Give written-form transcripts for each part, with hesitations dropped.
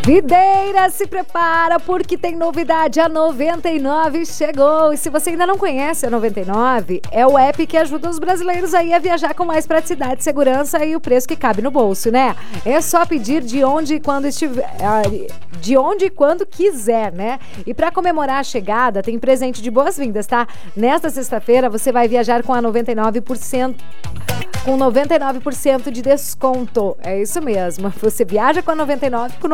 Videira, se prepara porque tem novidade, a 99 chegou. E se você ainda não conhece a 99, é o app que ajuda os brasileiros aí a viajar com mais praticidade, segurança e o preço que cabe no bolso, né? É só pedir de onde e quando quiser, né? E para comemorar a chegada, tem presente de boas-vindas, tá? Nesta sexta-feira você vai viajar com a 99%. Com 99% de desconto. É isso mesmo. Você viaja com a 99 com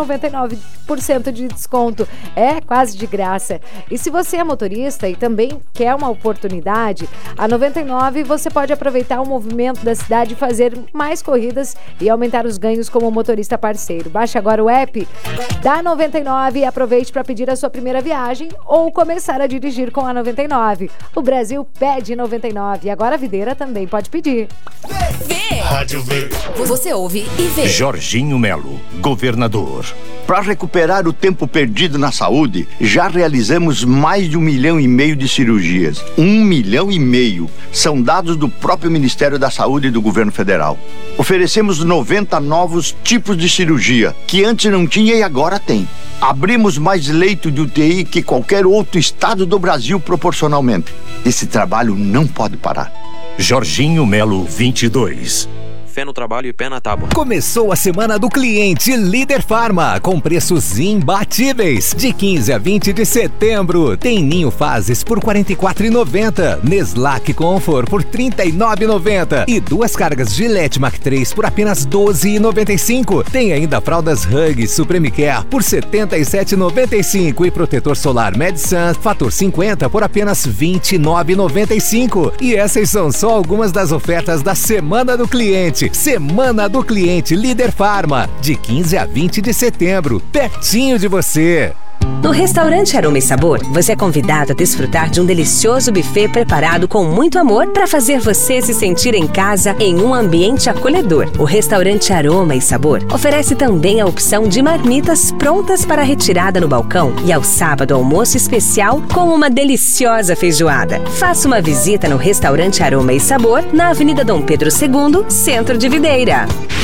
99% de desconto. É quase de graça. E se você é motorista e também quer uma oportunidade, a 99 você pode aproveitar o movimento da cidade e fazer mais corridas e aumentar os ganhos como motorista parceiro. Baixe agora o app da 99 e aproveite para pedir a sua primeira viagem ou começar a dirigir com a 99. O Brasil pede 99 e agora a Videira também pode pedir. Rádio V. Você ouve e vê. Jorginho Melo, governador. Para recuperar o tempo perdido na saúde, já realizamos mais de 1,5 milhão de cirurgias. 1,5 milhão. São dados do próprio Ministério da Saúde e do Governo Federal. Oferecemos 90 novos tipos de cirurgia, que antes não tinha e agora tem. Abrimos mais leito de UTI que qualquer outro estado do Brasil proporcionalmente. Esse trabalho não pode parar. Jorginho Melo 22. Fé no trabalho e pé na tábua. Começou a semana do cliente Líder Farma, com preços imbatíveis. De 15 a 20 de setembro, tem Ninho Fases por R$ 44,90, Neslac Comfort por R$ 39,90 e 2 cargas Gillette Mac 3 por apenas R$ 12,95. Tem ainda fraldas Hug Supreme Care por R$ 77,95 e protetor solar Medsun Fator 50 por apenas R$ 29,95. E essas são só algumas das ofertas da Semana do Cliente. Semana do Cliente Líder Farma, de 15 a 20 de setembro, pertinho de você. No restaurante Aroma e Sabor, você é convidado a desfrutar de um delicioso buffet preparado com muito amor para fazer você se sentir em casa em um ambiente acolhedor. O restaurante Aroma e Sabor oferece também a opção de marmitas prontas para retirada no balcão e ao sábado almoço especial com uma deliciosa feijoada. Faça uma visita no restaurante Aroma e Sabor na Avenida Dom Pedro II, Centro de Videira.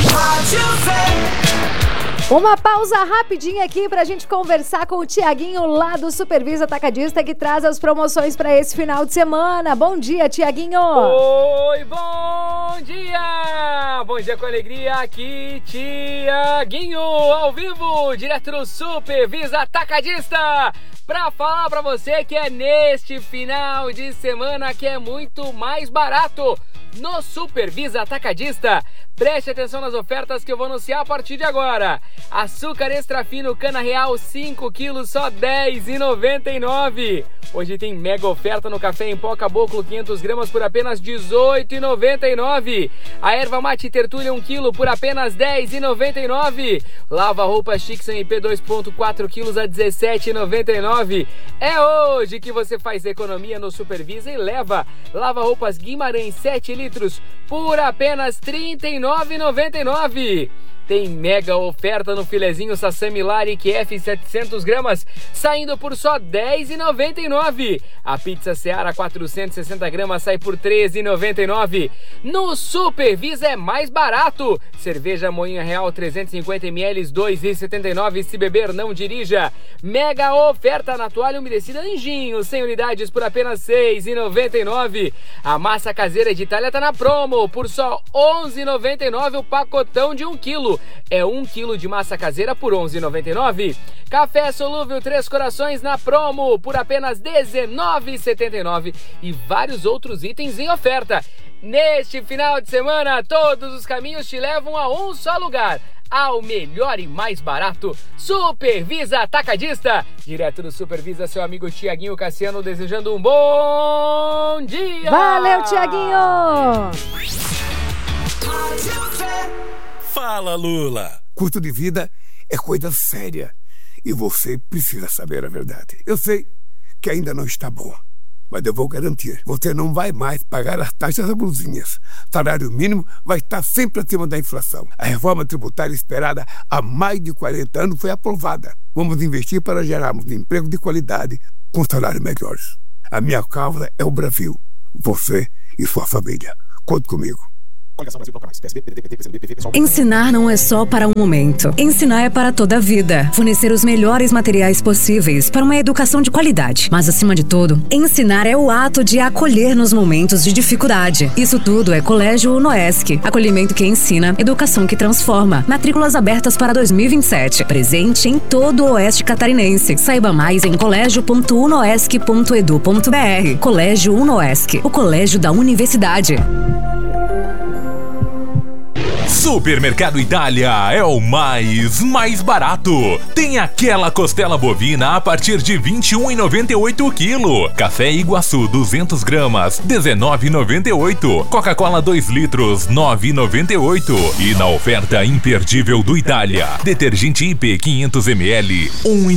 Uma pausa rapidinha aqui pra gente conversar com o Tiaguinho lá do Supervisa Atacadista, que traz as promoções pra esse final de semana. Bom dia, Tiaguinho! Oi, bom dia! Bom dia com alegria, aqui Tiaguinho, ao vivo, direto do Supervisa Atacadista, pra falar pra você que é neste final de semana que é muito mais barato no Supervisa Atacadista. Preste atenção nas ofertas que eu vou anunciar a partir de agora. Açúcar extra fino cana real 5 quilos só R$10,99. Hoje tem mega oferta no café em pó caboclo 500 gramas por apenas R$18,99. A erva mate tertúlia 1 quilo por apenas R$10,99. Lava roupa Chic IP 2,4 quilos a R$17,99. É hoje que você faz economia no Supervisa e leva lava roupas Guimarães 7 litros por apenas R$39,99. Tem mega oferta no filezinho Sassami Lari QF 700 gramas, saindo por só R$10,99. A pizza Seara 460 gramas sai por R$13,99. No Supervisa é mais barato. Cerveja Moinha Real 350 ml, R$2,79. Se beber, não dirija. Mega oferta na toalha umedecida Anjinho, 100 unidades por apenas R$6,99. A massa caseira de Itália tá na promo, por só R$11,99 o pacotão de 1 quilo. É 1 quilo de massa caseira por R$11,99. Café solúvel 3 corações na promo por apenas R$19,79. E vários outros itens em oferta. Neste final de semana, todos os caminhos te levam a um só lugar, ao melhor e mais barato, Supervisa Atacadista. Direto do Supervisa, seu amigo Tiaguinho Cassiano, desejando um bom dia. Valeu, Tiaguinho! Fala, Lula! Custo de vida é coisa séria e você precisa saber a verdade. Eu sei que ainda não está bom, mas eu vou garantir. Você não vai mais pagar as taxas abusivas. Salário mínimo vai estar sempre acima da inflação. A reforma tributária esperada há mais de 40 anos foi aprovada. Vamos investir para gerarmos emprego de qualidade com salários melhores. A minha causa é o Brasil. Você e sua família. Conte comigo. Ensinar não é só para um momento. Ensinar é para toda a vida. Fornecer os melhores materiais possíveis para uma educação de qualidade. Mas, acima de tudo, ensinar é o ato de acolher nos momentos de dificuldade. Isso tudo é Colégio UNOESC. Acolhimento que ensina, educação que transforma. Matrículas abertas para 2027. Presente em todo o Oeste Catarinense. Saiba mais em colégio.unoesc.edu.br. Colégio UNOESC, o colégio da universidade. Supermercado Itália é o mais barato. Tem aquela costela bovina a partir de R$ 21,98 o quilo. Café Iguaçu 200 gramas, R$ 19,98. Coca-Cola 2 litros, R$ 9,98. E na oferta imperdível do Itália, detergente IP 500 ml, R$ 1,99.